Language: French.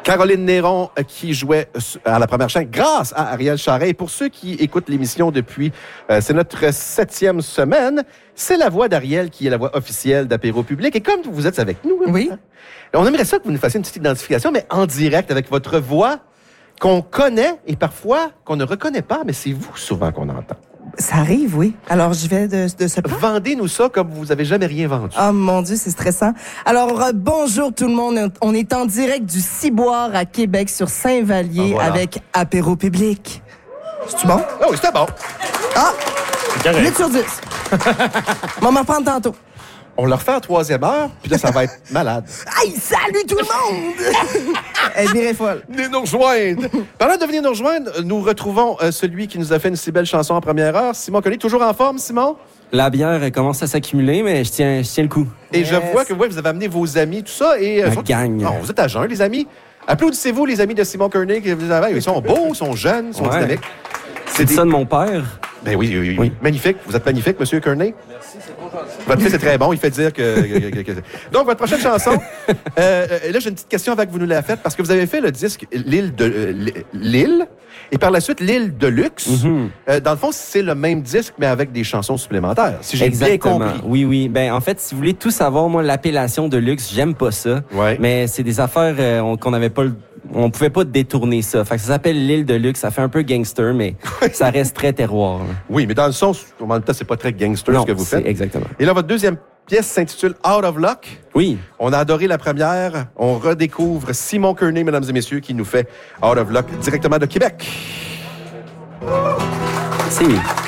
Caroline Néron qui jouait à la première chaîne grâce à Ariel Charret. Et pour ceux qui écoutent l'émission depuis, c'est notre 7e semaine, c'est la voix d'Ariel qui est la voix officielle d'Apéro Public. Et comme vous êtes avec nous, oui. On aimerait ça que vous nous fassiez une petite identification, mais en direct avec votre voix qu'on connaît et parfois qu'on ne reconnaît pas, mais c'est vous souvent qu'on entend. Ça arrive, oui. Alors, je vais de ce pas. Vendez-nous ça comme vous avez jamais rien vendu. Oh mon Dieu, c'est stressant. Alors, bonjour tout le monde. On est en direct du Ciboire à Québec sur Saint-Vallier avec Apéro Public. C'est-tu bon? Oh oui, c'était bon. Ah! 8 sur 10. On va reprendre tantôt. On le refait en 3e heure, puis là, ça va être malade. Hey, salut tout le monde! Elle virait folle. Venez nous rejoindre. Parlant de venir nous rejoindre, nous retrouvons celui qui nous a fait une si belle chanson en première heure, Simon Koenig. Toujours en forme, Simon? La bière elle commence à s'accumuler, mais je tiens le coup. Et je vois que vous avez amené vos amis, tout ça. Et, gang. Non, vous êtes à jeun, les amis. Applaudissez-vous, les amis de Simon Koenig. Ils sont beaux, ils sont jeunes, ils sont dynamiques. C'est ça de mon père. Ben oui. Magnifique. Vous êtes magnifique, Monsieur Koenig. Merci, c'est trop gentil. Votre fils est très bon. Il fait dire que... Donc, votre prochaine chanson. Là, j'ai une petite question avant que vous nous la faites, parce que vous avez fait le disque L'île, et par la suite, L'île de luxe. Mm-hmm. Dans le fond, c'est le même disque, mais avec des chansons supplémentaires, si j'ai bien compris. Oui. Ben, en fait, si vous voulez tout savoir, moi, l'appellation de luxe, j'aime pas ça. Ouais. Mais c'est des affaires qu'on n'avait pas on pouvait pas détourner ça. Fait que ça s'appelle L'île de luxe. Ça fait un peu gangster, mais ça reste très terroir. Là. Oui, mais dans le sens, en même temps, c'est pas très gangster ce que vous faites. Exactement. Et là, votre deuxième pièce s'intitule Out of Luck. Oui. On a adoré la première. On redécouvre Simon Koenig, mesdames et messieurs, qui nous fait Out of Luck directement de Québec. Merci.